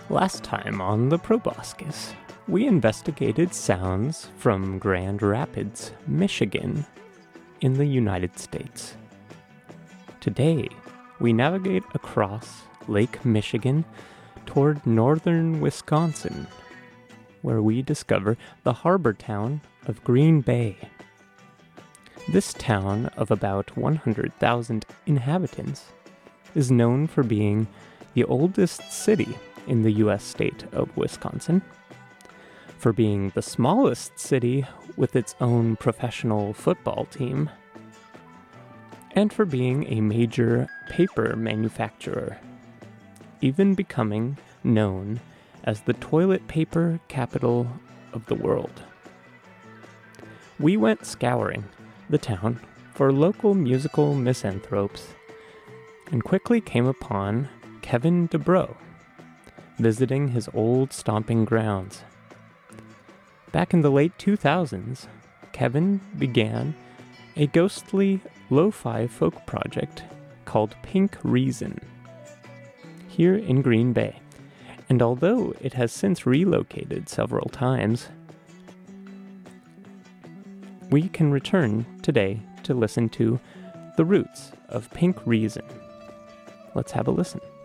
Last time on the Proboscis, we investigated sounds from Grand Rapids, Michigan, in the United States. Today, we navigate across Lake Michigan toward northern Wisconsin, where we discover the harbor town of Green Bay. This town of about 100,000 inhabitants is known for being the oldest city in the U.S. state of Wisconsin, for being the smallest city with its own professional football team, and for being a major paper manufacturer, even becoming known as the toilet paper capital of the world. We went scouring the town for local musical misanthropes and quickly came upon Kevin DuBrow, visiting his old stomping grounds. Back in the late 2000s, Kevin began a ghostly lo-fi folk project called Pink Reason here in Green Bay, and although it has since relocated several times, we can return today to listen to the roots of Pink Reason. Let's have a listen.